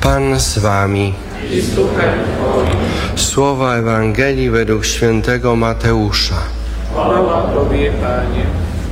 Pan z wami. I z duchem Twoim. Słowa Ewangelii według świętego Mateusza. Chwała Tobie, Panie.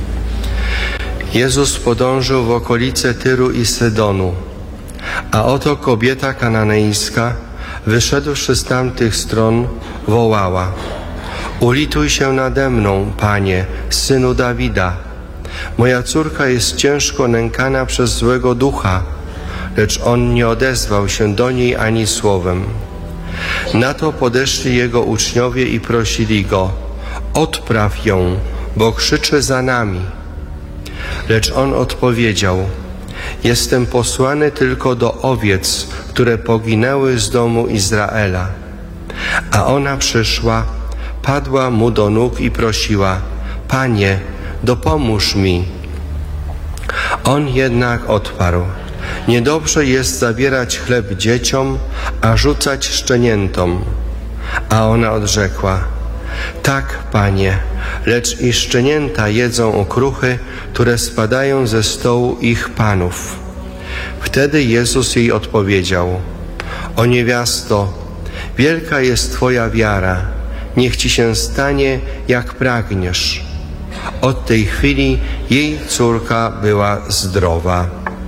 Jezus podążył w okolice Tyru i Sydonu, a oto kobieta kananejska, wyszedłszy z tamtych stron, wołała: ulituj się nade mną, Panie, Synu Dawida. Moja córka jest ciężko nękana przez złego ducha. Lecz on nie odezwał się do niej ani słowem. Na to podeszli jego uczniowie i prosili go: odpraw ją, bo krzyczy za nami. Lecz on odpowiedział: jestem posłany tylko do owiec, które poginęły z domu Izraela. A ona przyszła, padła mu do nóg i prosiła: Panie, dopomóż mi. On jednak odparł: niedobrze jest zabierać chleb dzieciom, a rzucać szczeniętom. A ona odrzekła: tak, Panie, lecz i szczenięta jedzą okruchy, które spadają ze stołu ich panów. Wtedy Jezus jej odpowiedział: o niewiasto, wielka jest Twoja wiara, niech Ci się stanie, jak pragniesz. Od tej chwili jej córka była zdrowa.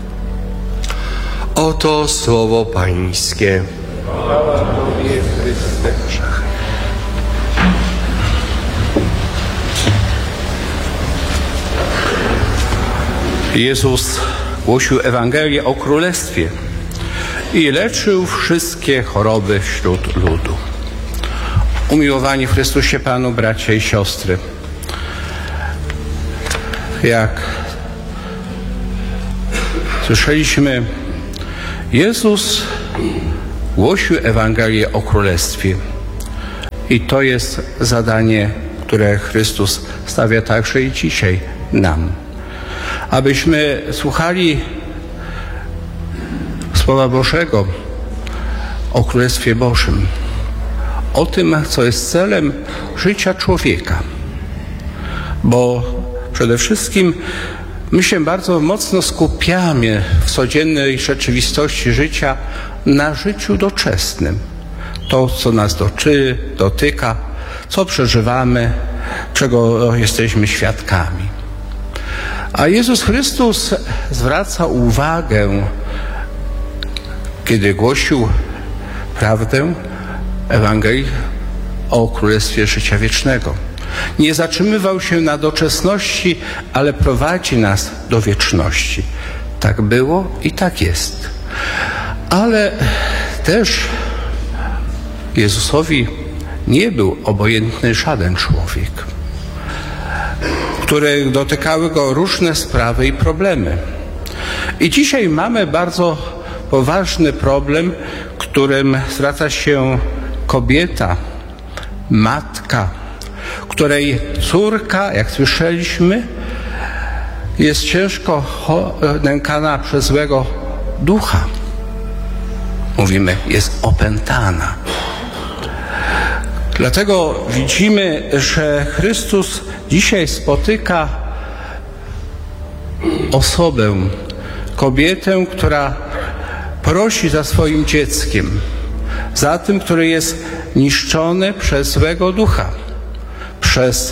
Oto słowo Pańskie. Chwała Tobie, Chryste. Jezus głosił Ewangelię o Królestwie i leczył wszystkie choroby wśród ludu. Umiłowani w Chrystusie Panu, bracia i siostry, jak słyszeliśmy, Jezus głosił Ewangelię o Królestwie i to jest zadanie, które Chrystus stawia także i dzisiaj nam. Abyśmy słuchali Słowa Bożego o Królestwie Bożym, o tym, co jest celem życia człowieka. Bo przede wszystkim my się bardzo mocno skupiamy w codziennej rzeczywistości życia na życiu doczesnym. To, co nas dotyka, co przeżywamy, czego jesteśmy świadkami. A Jezus Chrystus zwraca uwagę, kiedy głosił prawdę Ewangelii o Królestwie Życia Wiecznego. Nie zatrzymywał się na doczesności, ale prowadzi nas do wieczności. Tak było i tak jest. Ale też Jezusowi nie był obojętny żaden człowiek, które dotykały go różne sprawy i problemy. I dzisiaj mamy bardzo poważny problem, którym zwraca się kobieta, matka, której córka, jak słyszeliśmy, jest ciężko nękana przez złego ducha. Mówimy, jest opętana. Dlatego widzimy, że Chrystus dzisiaj spotyka osobę, kobietę, która prosi za swoim dzieckiem, za tym, który jest niszczony przez złego ducha, przez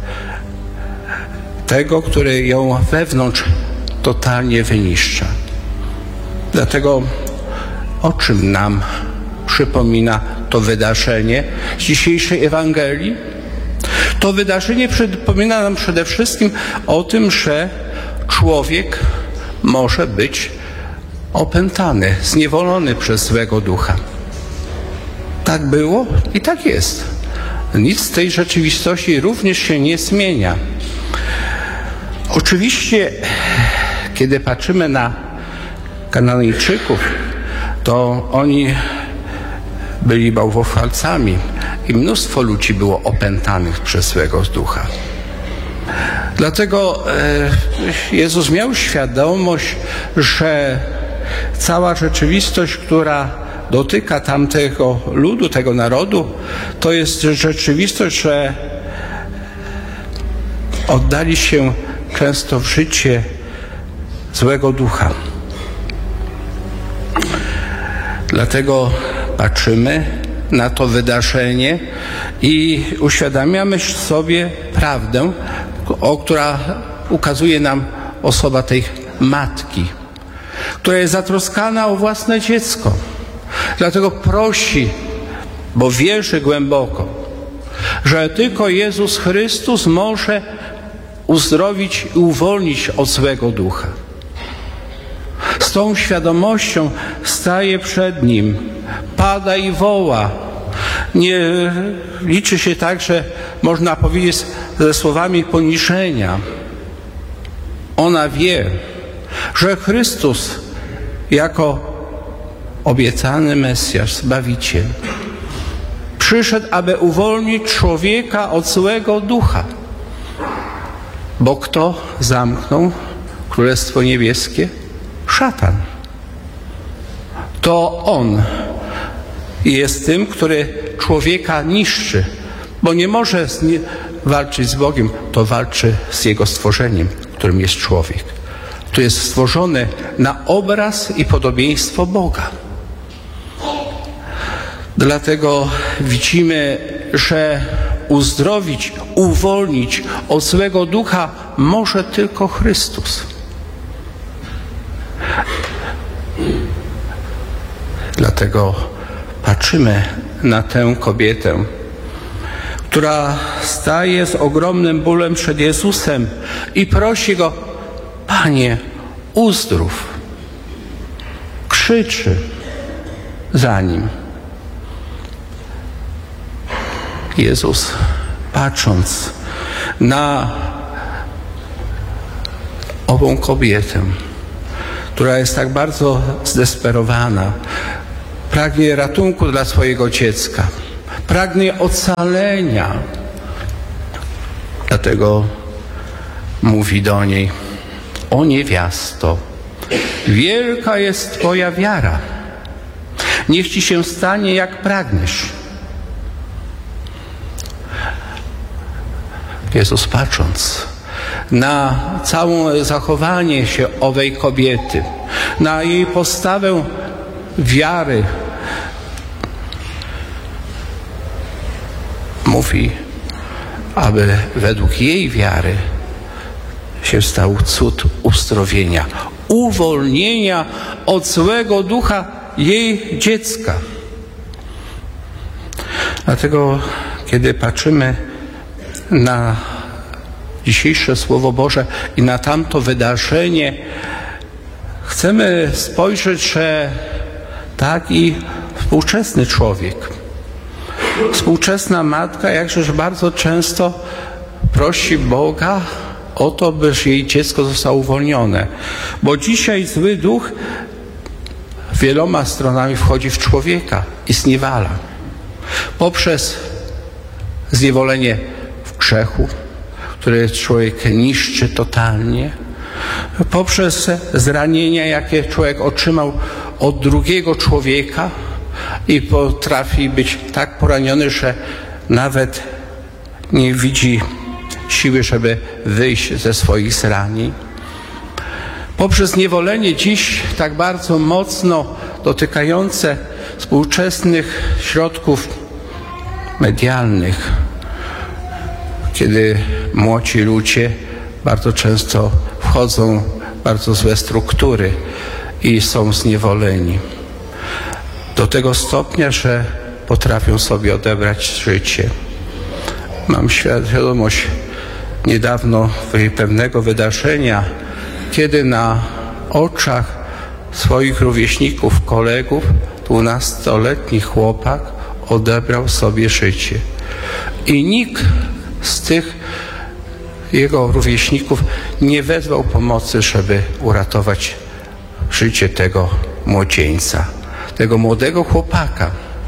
tego, który ją wewnątrz totalnie wyniszcza. Dlatego o czym nam przypomina to wydarzenie z dzisiejszej Ewangelii? To wydarzenie przypomina nam przede wszystkim o tym, że człowiek może być opętany, zniewolony przez złego ducha. Tak było i tak jest. Nic z tej rzeczywistości również się nie zmienia. Oczywiście, kiedy patrzymy na Kananejczyków, to oni byli bałwochwalcami i mnóstwo ludzi było opętanych przez złego ducha. Dlatego Jezus miał świadomość, że cała rzeczywistość, która dotyka tamtego ludu, tego narodu, to jest rzeczywistość, że oddali się często w życie złego ducha. Dlatego patrzymy na to wydarzenie i uświadamiamy sobie prawdę, która ukazuje nam osoba tej matki, która jest zatroskana o własne dziecko. Dlatego prosi, bo wierzy głęboko, że tylko Jezus Chrystus może uzdrowić i uwolnić od złego ducha. Z tą świadomością staje przed Nim, pada i woła. Nie liczy się także, można powiedzieć, ze słowami poniżenia. Ona wie, że Chrystus jako obiecany Mesjasz, Zbawiciel, przyszedł, aby uwolnić człowieka od złego ducha. Bo kto zamknął Królestwo Niebieskie? Szatan. To on jest tym, który człowieka niszczy, bo nie może walczyć z Bogiem, to walczy z Jego stworzeniem, którym jest człowiek. To jest stworzony na obraz i podobieństwo Boga. Dlatego widzimy, że uzdrowić, uwolnić od złego ducha może tylko Chrystus. Dlatego patrzymy na tę kobietę, która staje z ogromnym bólem przed Jezusem i prosi Go: Panie, uzdrów. Krzyczy za Nim. Jezus, patrząc na ową kobietę, która jest tak bardzo zdesperowana, pragnie ratunku dla swojego dziecka, pragnie ocalenia. Dlatego mówi do niej: o niewiasto, wielka jest Twoja wiara. Niech Ci się stanie, jak pragniesz. Jezus, patrząc na całe zachowanie się owej kobiety, na jej postawę wiary, mówi, aby według jej wiary się stał cud uzdrowienia, uwolnienia od złego ducha jej dziecka. Dlatego, kiedy patrzymy na dzisiejsze Słowo Boże i na tamto wydarzenie, chcemy spojrzeć, że tak i współczesny człowiek, współczesna matka jakżeż bardzo często prosi Boga o to, by jej dziecko zostało uwolnione. Bo dzisiaj zły duch wieloma stronami wchodzi w człowieka i zniewala. Poprzez zniewolenie w grzechu, które człowiek niszczy totalnie, poprzez zranienia, jakie człowiek otrzymał od drugiego człowieka i potrafi być tak poraniony, że nawet nie widzi siły, żeby wyjść ze swoich zranień. Poprzez niewolenie dziś tak bardzo mocno dotykające współczesnych środków medialnych, kiedy młodzi ludzie bardzo często wchodzą w bardzo złe struktury i są zniewoleni. Do tego stopnia, że potrafią sobie odebrać życie. Mam świadomość niedawno pewnego wydarzenia, kiedy na oczach swoich rówieśników, kolegów, 12-letni chłopak odebrał sobie życie. I nikt z tych jego rówieśników nie wezwał pomocy, żeby uratować życie tego młodzieńca, tego młodego chłopaka.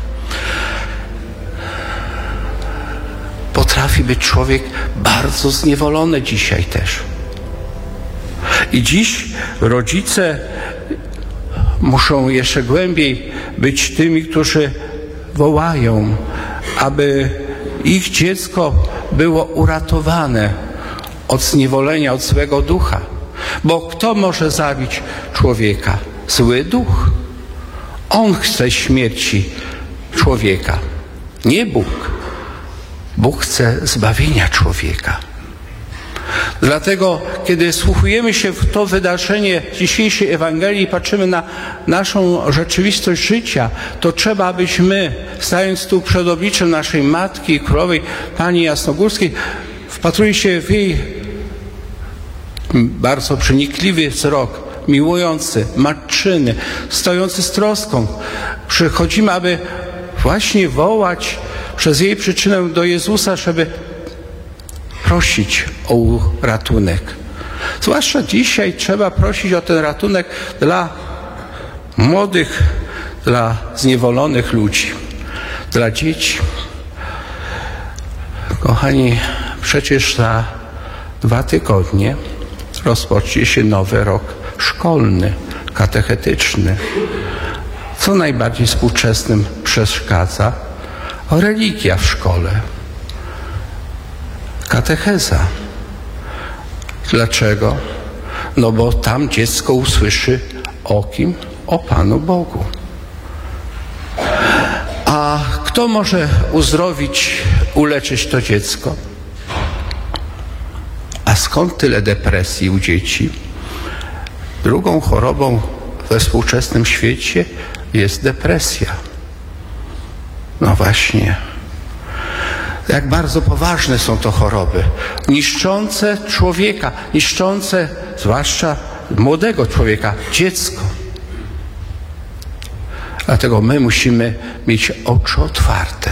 Potrafi być człowiek bardzo zniewolony dzisiaj też. I dziś rodzice muszą jeszcze głębiej być tymi, którzy wołają, aby ich dziecko było uratowane od zniewolenia, od złego ducha. Bo kto może zabić człowieka? Zły duch. On chce śmierci człowieka, nie Bóg. Bóg chce zbawienia człowieka. Dlatego, kiedy wsłuchujemy się w to wydarzenie dzisiejszej Ewangelii i patrzymy na naszą rzeczywistość życia, to trzeba, abyśmy, stając tu przed obliczem naszej Matki Królowej, Pani Jasnogórskiej, wpatruli się w jej bardzo przenikliwy wzrok, miłujący, matczyny, stojący z troską. Przychodzimy, aby właśnie wołać przez jej przyczynę do Jezusa, żeby prosić o ratunek. Zwłaszcza dzisiaj trzeba prosić o ten ratunek dla młodych, dla zniewolonych ludzi, dla dzieci. Kochani, przecież za 2 tygodnie rozpocznie się nowy rok szkolny, katechetyczny. Co najbardziej współczesnym przeszkadza? Religia w szkole. Katecheza. Dlaczego? No bo tam dziecko usłyszy o kim? O Panu Bogu. A kto może uzdrowić, uleczyć to dziecko? A skąd tyle depresji u dzieci? Drugą chorobą we współczesnym świecie jest depresja. No właśnie. Jak bardzo poważne są to choroby, niszczące człowieka, niszczące zwłaszcza młodego człowieka, dziecko. Dlatego my musimy mieć oczy otwarte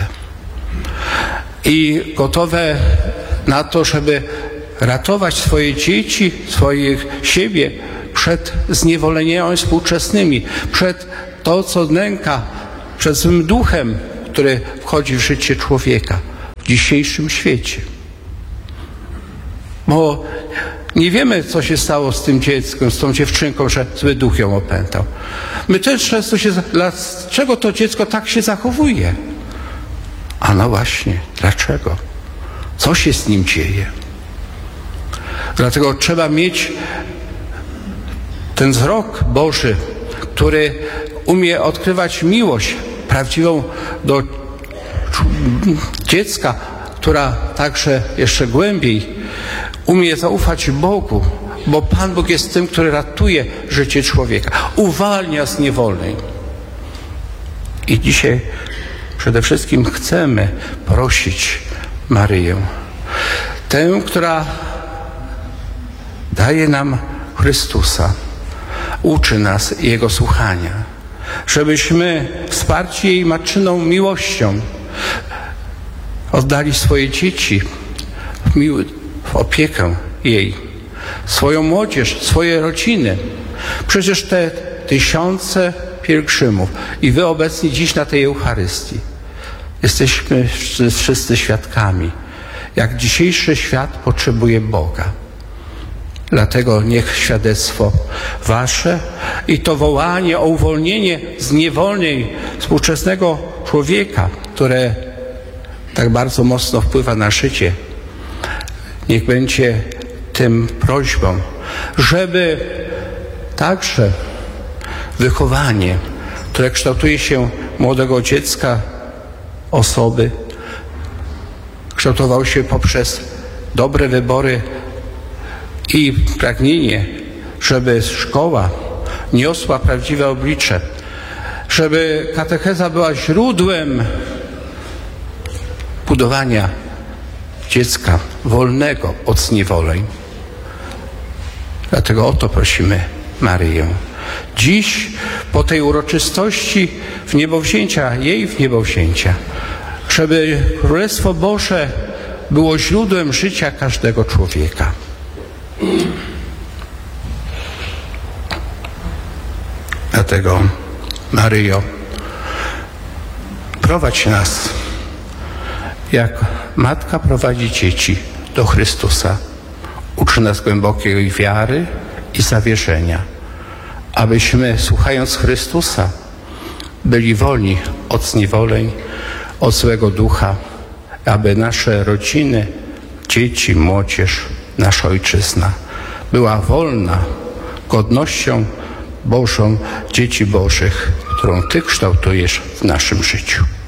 i gotowe na to, żeby ratować swoje dzieci, siebie przed zniewoleniami współczesnymi, przed to, co nęka, przed złym duchem, który wchodzi w życie człowieka w dzisiejszym świecie. Bo nie wiemy, co się stało z tym dzieckiem, z tą dziewczynką, że zły duch ją opętał. My też często dlaczego to dziecko tak się zachowuje? A no właśnie, dlaczego? Co się z nim dzieje? Dlatego trzeba mieć ten wzrok Boży, który umie odkrywać miłość prawdziwą do dziecka, która także jeszcze głębiej umie zaufać Bogu, bo Pan Bóg jest tym, który ratuje życie człowieka, uwalnia z niewoli. I dzisiaj przede wszystkim chcemy prosić Maryję, tę, która daje nam Chrystusa, uczy nas Jego słuchania, żebyśmy wsparci jej matczyną miłością oddali swoje dzieci w opiekę jej, swoją młodzież, swoje rodziny. Przecież te tysiące pielgrzymów i wy obecni dziś na tej Eucharystii jesteśmy wszyscy świadkami, jak dzisiejszy świat potrzebuje Boga. Dlatego niech świadectwo wasze i to wołanie o uwolnienie z niewolnej współczesnego człowieka, które tak bardzo mocno wpływa na życie, niech będzie tym prośbą, żeby także wychowanie, które kształtuje się młodego dziecka, osoby, kształtowało się poprzez dobre wybory i pragnienie, żeby szkoła niosła prawdziwe oblicze, żeby katecheza była źródłem budowania dziecka wolnego od zniewoleń. Dlatego o to prosimy Maryję. Dziś, po tej uroczystości jej wniebowzięcia, żeby Królestwo Boże było źródłem życia każdego człowieka. Dlatego, Maryjo, prowadź nas, jak matka prowadzi dzieci do Chrystusa. Uczy nas głębokiej wiary i zawierzenia, abyśmy, słuchając Chrystusa, byli wolni od zniewoleń, od złego ducha, aby nasze rodziny, dzieci, młodzież, nasza ojczyzna była wolna godnością Bożą dzieci Bożych, którą Ty kształtujesz w naszym życiu.